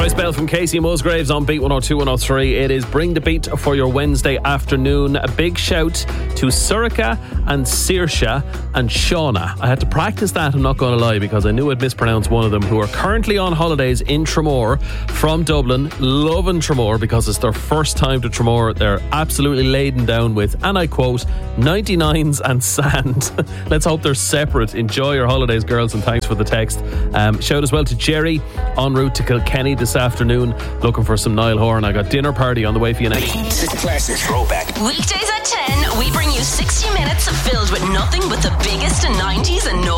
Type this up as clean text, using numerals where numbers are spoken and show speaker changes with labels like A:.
A: Joyce Bell from Casey Musgraves on Beat 102 103. It is Bring the Beat for your Wednesday afternoon. A big shout to Surika and Saoirse and Shauna. I had to practice that, I'm not going to lie, because I knew I'd mispronounce one of them, who are currently on holidays in Tramore from Dublin, loving Tramore because it's their first time to Tramore. They're absolutely laden down with, and I quote, 99s and sand. Let's hope they're separate. Enjoy your holidays, girls, and thanks for the text. Shout as well to Jerry en route to Kilkenny this afternoon, looking for some Niall Horan. I got dinner party on the way for you next.
B: Classic throwback.
C: Weekdays at 10, we bring you 60 minutes filled with nothing but the biggest in 90s and